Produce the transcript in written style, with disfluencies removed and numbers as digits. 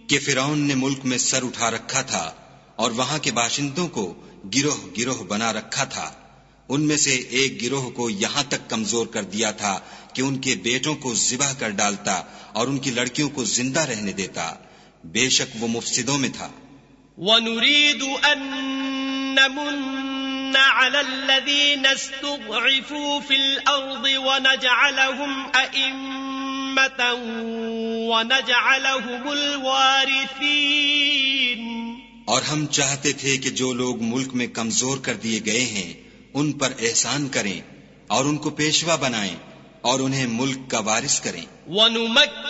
कि फिरौन ने मुल्क में सर उठा रखा था और वहां के बाशिंदों को गिरोह गिरोह बना रखा था। उनमें से एक गिरोह को यहां तक कमजोर कर दिया था कि उनके बेटों को ज़िबह कर डालता और उनकी लड़कियों को जिंदा रहने देता। बेशक वो मुफसिदों में था। वनुरीदु अन नमुन्ना अलल्लज़ीना इस्तुज़इफू फिल अर्ज़ि वनजअलहुम अइम्मतन वनजअलहुमुल वारिसीन। और हम चाहते थे कि जो लोग मुल्क में कमजोर कर दिए गए हैं उन पर एहसान करें और उनको पेशवा बनाएं और उन्हें मुल्क का वारिस करें।